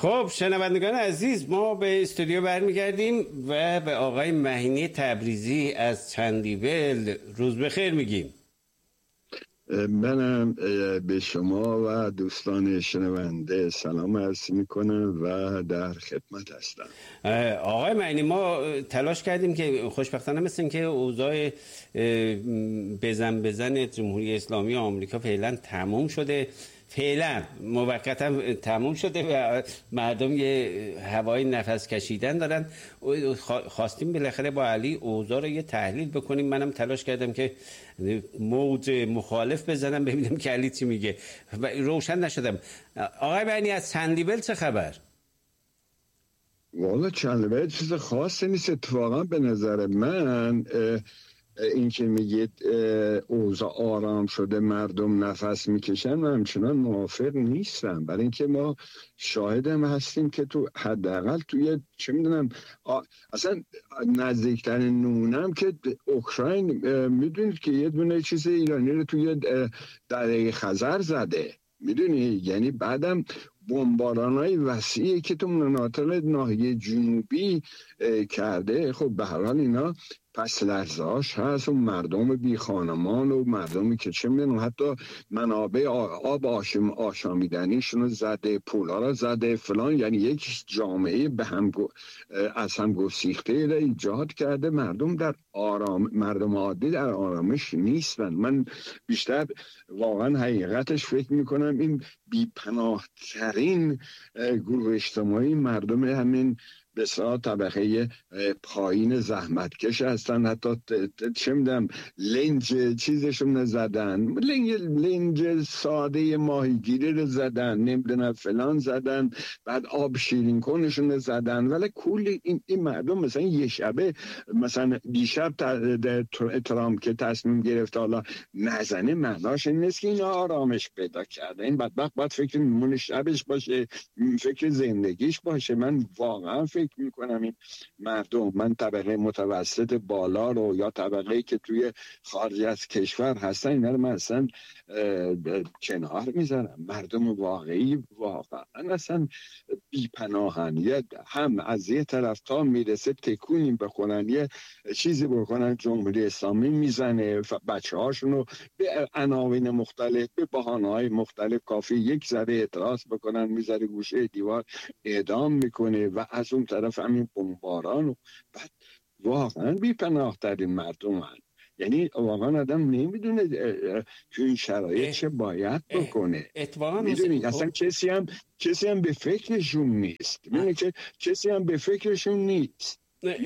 خب شنوندگان عزیز، ما به استودیو برمیگردیم و به آقای مهینی تبریزی از چندیول روز بخیر میگیم. منم به شما و دوستان شنونده سلام عرض میکنم و در خدمت هستم. آقای مهینی، ما تلاش کردیم که خوشبختانه مثل این که اوضاع بزن جمهوری اسلامی آمریکا فعلا تموم شده، فعلا موقتا تموم شده و مردم یه هوای نفس کشیدن دارن. خواستیم بالاخره با علی اوضاع رو یه تحلیل بکنیم. منم تلاش کردم که موج مخالف بزنم ببینم که علی چی میگه و روشن نشدم. آقای بینی از چندیول چه خبر؟ والا چندیول چیز خاصی نیست اتفاقا. به نظر من این که میگید اوضاع آرام شده مردم نفس میکشن، من همچنان موافق نیستم، برای اینکه ما شاهدم هستیم که تو حداقل توی چه میدونم اصلا نزدیکترین نمونم که اوکراین، میدونید که یه دونه چیز ایرانی رو توی دره خزر زده، میدونی، یعنی بعدم بمباران‌های وسیعی که تو مناطق ناحیه جنوبی کرده. خب به هر حال اینا پس لرزه‌اش هست و مردم بی خانمان و مردمی که چه میدونم حتی منابع آب آشامیدنیشون رو زده، پولا رو زده فلان، یعنی یک جامعه به هم از هم گسیخته را ایجاد کرده. مردم در مردم عادی در آرامش نیستن. من بیشتر واقعا حقیقتش فکر میکنم این بی‌پناه‌ترین گروه اجتماعی مردم همین بسیار طبقه پایین زحمتکش هستن. حتی چه میدونم لنج چیزشون زدن، لنج ساده ماهیگیری رو زدن، نمیدونم فلان زدن، بعد آب شیرین کنشون زدن. ولی کل این مردم مثلا یه شبه، مثلا دیشب ترامپ که تصمیم گرفت حالا نزنه، معناش این نیست که اینا آرامش پیدا کرده. این بدبخت باید فکر میمونه شبش باشه، فکر زندگیش باشه. من واقعا فکر میکنم این مردم، من طبقه متوسط بالا رو یا طبقه که توی خارج از کشور هستن، اینا رو من اصلا کنار میذارم. مردم واقعی واقعا اصلا بی‌پناهن. هم از یه طرف تا میرسه تکونی بکنن، یه چیزی بکنن، جمهوری اسلامی میزنه بچه هاشونو به عناوین مختلف، به بهانه‌های مختلف، کافی یک ذره اعتراض بکنن میذاره گوشه دیوار اعدام میکنه، و از اون طرف همین بمباران. و بعد واقعا بی‌پناه ترین مردم هن. یعنی واقعا آدم نمیدونه تو این شرایط چه باید بکنه. میدونی اصلا کسی هم به فکرشون نیست. میدونی که کسی هم به فکرشون نیست.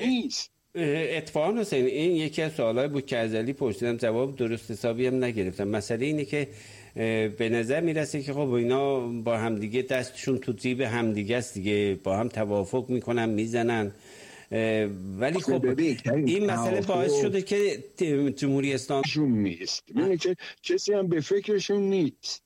اتفاقا حسین، این یکی از سوالای بود که از علی پرسیدم، جواب درست حسابی هم نگرفتم. مسئله اینه که به نظر میرسه که خب اینا با همدیگه دستشون تو جیب همدیگه است دیگه، با هم توافق میکنن میزنن. ولی خب این مسئله باعث شده که جمهوری اسلامی نیست. میدونی که کسی هم به فکرشون نیست.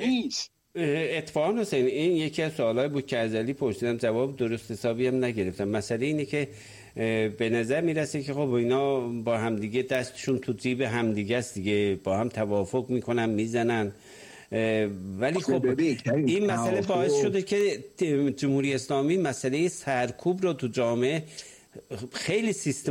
اتفاقا حسین، این یکی از سوالای بود که از علی پرسیدم، جواب درست حسابی هم نگرفتم. مسئله اینه که به نظر میرسه که خب اینا با همدیگه دستشون تو جیب همدیگه است دیگه، با هم توافق میکنن میزنن. ولی خب این مسئله باعث شده که جمهوری اسلامی مسئله سرکوب رو تو جامعه خیلی